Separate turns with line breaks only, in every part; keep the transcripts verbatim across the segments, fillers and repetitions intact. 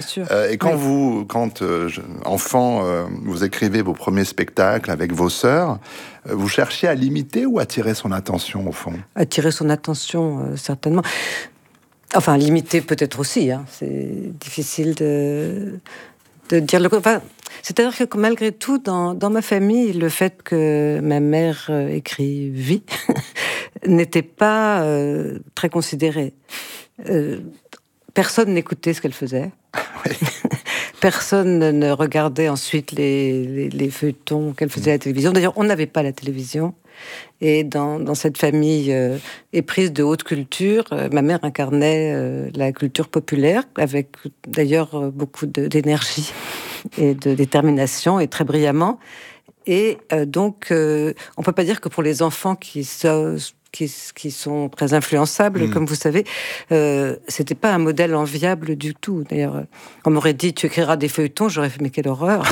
sûr.
Euh, et quand
oui.
vous, quand euh, je, enfant, euh, vous écrivez vos premiers spectacles avec vos sœurs, euh, vous cherchiez à l'imiter ou à attirer son attention, au fond?
Attirer son attention, euh, certainement. Enfin, limiter peut-être aussi. Hein. C'est difficile de, de dire le... Enfin, c'est-à-dire que malgré tout, dans, dans ma famille, le fait que ma mère euh, écrivit n'était pas euh, très considéré. Euh, personne n'écoutait ce qu'elle faisait.
Oui.
Personne ne regardait ensuite les, les, les feuilletons qu'elle faisait à la télévision. D'ailleurs, on n'avait pas la télévision. Et dans, dans cette famille euh, éprise de haute culture, euh, ma mère incarnait euh, la culture populaire, avec d'ailleurs euh, beaucoup de, d'énergie et de détermination, et très brillamment. Et euh, donc, euh, on peut pas dire que pour les enfants qui so, qui, qui sont très influençables, mmh. comme vous savez, euh, c'était pas un modèle enviable du tout. D'ailleurs, on m'aurait dit tu écriras des feuilletons, j'aurais fait mais quelle horreur.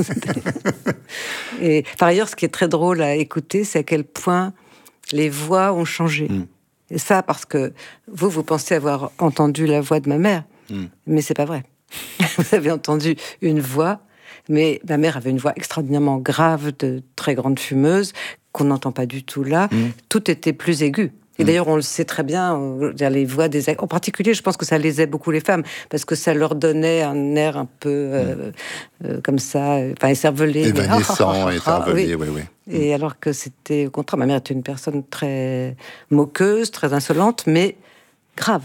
Et par ailleurs, ce qui est très drôle à écouter, c'est à quel point les voix ont changé. Mmh. Et ça, parce que vous, vous pensez avoir entendu la voix de ma mère, mmh. mais c'est pas vrai. Vous avez entendu une voix. Mais ma mère avait une voix extraordinairement grave, de très grande fumeuse, qu'on n'entend pas du tout là. Mmh. Tout était plus aigu. Et mmh. d'ailleurs, on le sait très bien, les voix des... En particulier, je pense que ça lésait beaucoup les femmes, parce que ça leur donnait un air un peu euh, mmh. euh, comme ça, enfin, écervelé.
Évanescent, écervelé, oui, oui.
Et mmh. alors que c'était, au contraire, ma mère était une personne très moqueuse, très insolente, mais grave.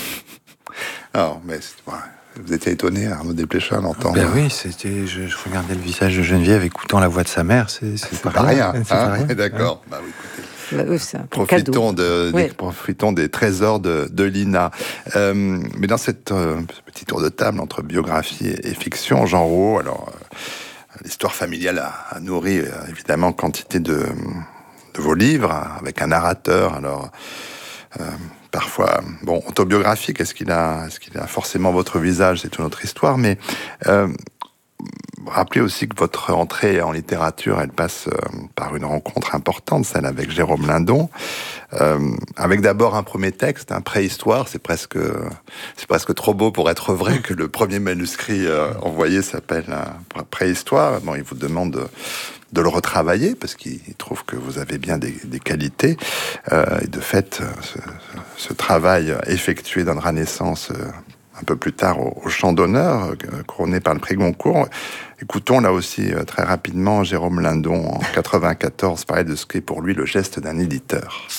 Alors, mais c'est... Ouais. Vous étiez étonné, Arnaud Desplechin, d'entendre.
Ben oui, c'était. Je, je regardais le visage de Geneviève, écoutant la voix de sa mère. C'est, c'est,
c'est
pas,
pas rien.
rien.
C'est
hein,
pas rien. D'accord.
Hein.
Bah oui, écoutez.
Bah oui, c'est un
profitons, de,
oui.
des, profitons des trésors de, de Lina. Euh, mais dans cette euh, petit tour de table entre biographie et, et fiction, Jean Rouault, alors euh, l'histoire familiale a, a nourri euh, évidemment quantité de, de vos livres avec un narrateur. Alors. Euh, parfois, bon, autobiographique, est-ce qu'il a, est-ce qu'il a forcément votre visage, c'est une autre histoire, mais euh, rappelez aussi que votre entrée en littérature, elle passe euh, par une rencontre importante, celle avec Jérôme Lindon, euh, avec d'abord un premier texte, un préhistoire, c'est presque, c'est presque trop beau pour être vrai que le premier manuscrit euh, envoyé s'appelle euh, préhistoire. Bon, il vous demande de, de le retravailler parce qu'il trouve que vous avez bien des, des qualités. Euh, et de fait, ce, ce travail effectué donnera naissance euh, un peu plus tard au, au Chant d'honneur, euh, couronné par le prix Goncourt. Écoutons là aussi euh, très rapidement Jérôme Lindon en quatre-vingt-quatorze parler de ce qu'est pour lui le geste d'un éditeur.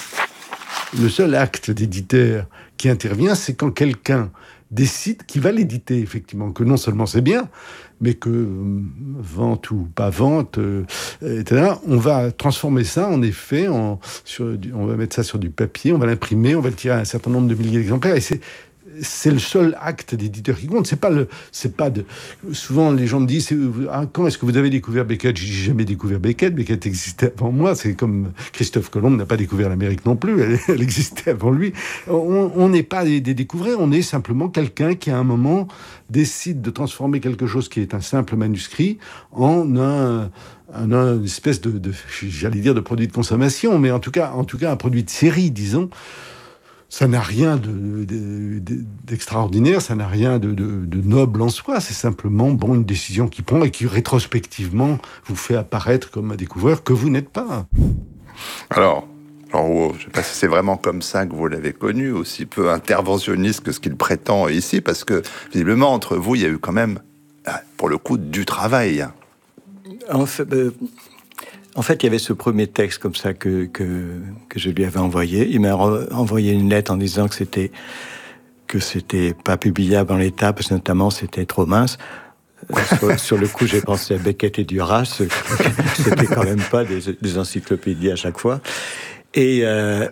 Le seul acte d'éditeur qui intervient, c'est quand quelqu'un décide qu'il va l'éditer, effectivement, que non seulement c'est bien, mais que, euh, vente ou pas vente, euh, et cetera, on va transformer ça, en effet, en, sur du, on va mettre ça sur du papier, on va l'imprimer, on va le tirer à un certain nombre de milliers d'exemplaires, et c'est c'est le seul acte d'éditeur qui compte. C'est pas le, c'est pas de. Souvent, les gens me disent ah, comment est-ce que vous avez découvert Beckett? J'ai jamais découvert Beckett. Beckett existait avant moi. C'est comme Christophe Colomb n'a pas découvert l'Amérique non plus. Elle, elle existait avant lui. On n'est pas des, des découvreurs. On est simplement quelqu'un qui, à un moment, décide de transformer quelque chose qui est un simple manuscrit en un. Un, une espèce de, de, j'allais dire de produit de consommation, mais en tout cas, en tout cas, un produit de série, disons. Ça n'a rien de, de, de, d'extraordinaire, ça n'a rien de, de, de noble en soi. C'est simplement bon, une décision qui prend et qui, rétrospectivement, vous fait apparaître comme un découvreur que vous n'êtes pas.
Alors, Jean Rouault, je ne sais pas si c'est vraiment comme ça que vous l'avez connu, aussi peu interventionniste que ce qu'il prétend ici, parce que, visiblement, entre vous, il y a eu quand même, pour le coup, du travail.
En fait... Euh... En fait, il y avait ce premier texte comme ça que, que, que je lui avais envoyé. Il m'a re- envoyé une lettre en disant que c'était, que c'était pas publiable en l'état, parce que notamment c'était trop mince. Euh, sur, sur le coup, j'ai pensé à Beckett et Duras. C'était quand même pas des, des encyclopédies à chaque fois. Et, euh,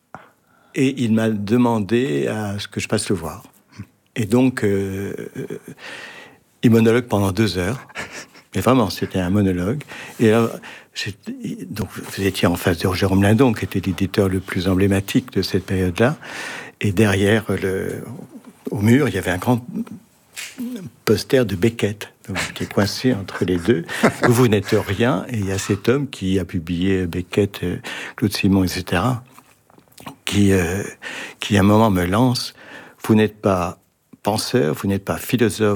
et il m'a demandé à ce que je passe le voir. Et donc, euh, il monologue pendant deux heures. Mais vraiment, c'était un monologue. Et alors, donc, vous étiez en face de Jérôme Lindon, qui était l'éditeur le plus emblématique de cette période-là. Et derrière, le, au mur, il y avait un grand poster de Beckett, donc, qui est coincé entre les deux. Vous, vous n'êtes rien, et il y a cet homme qui a publié Beckett, Claude Simon, et cetera, qui, euh, qui à un moment me lance « Vous n'êtes pas penseur, vous n'êtes pas philosophe,